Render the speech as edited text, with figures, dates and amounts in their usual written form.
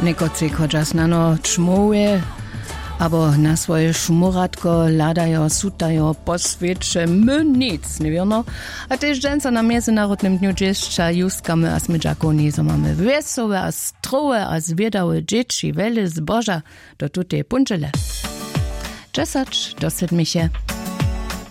Nekoci chodžas na no čmuje, abo na svoje šmuratko ladajo, sutajo po svieče, my nic, nevierno. A tež dženca na Medzinárodnym dniu dziecka juskamy a smydžakoni, so mamy wesołe a strowe a zwiedałe dzieci, wele zboża do tutej punčele. 10 do 7.